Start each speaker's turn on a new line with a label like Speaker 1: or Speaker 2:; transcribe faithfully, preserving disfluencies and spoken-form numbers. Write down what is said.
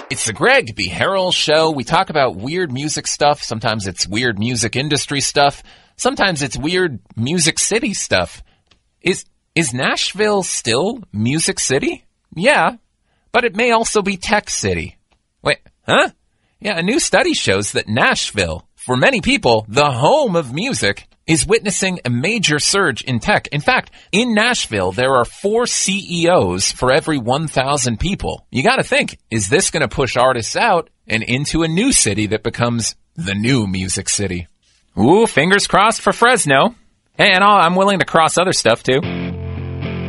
Speaker 1: It's the Greg B. Harrell Show. We talk about weird music stuff. Sometimes it's weird music industry stuff. Sometimes it's weird Music City stuff. Is is Nashville still Music City? Yeah, but it may also be Tech City. Wait, huh? Yeah, a new study shows that Nashville, for many people, the home of music, is witnessing a major surge in tech. In fact, in Nashville, there are four C E Os for every one thousand people. You gotta think, is this gonna push artists out and into a new city that becomes the new Music City? Ooh, fingers crossed for Fresno. And I'll, I'm willing to cross other stuff, too.